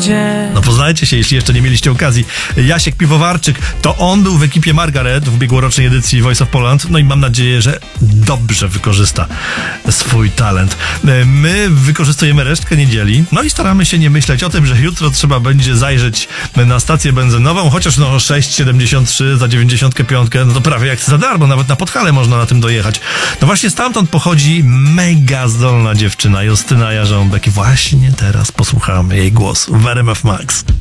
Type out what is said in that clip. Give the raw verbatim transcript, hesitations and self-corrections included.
gdzie. No poznajcie się, jeśli jeszcze nie mieliście okazji. Jasiek Piwowarczyk, to on był w ekipie Margaret w ubiegłorocznej edycji Voice of Poland, no i mam nadzieję, że dobrze wykorzysta swój talent. My wykorzystujemy resztkę niedzieli, no i staramy się nie myśleć o tym, że jutro trzeba będzie zajrzeć na stację benzynową, chociaż no sześć siedemdziesiąt trzy za dziewięćdziesiąt pięć, no to prawie jak za darmo, nawet na Podhale można na tym dojechać. No właśnie stamtąd pochodzi mega zdolna dziewczyna Justyna Jarząbek i właśnie teraz posłuchamy jej głosu w R M F Max.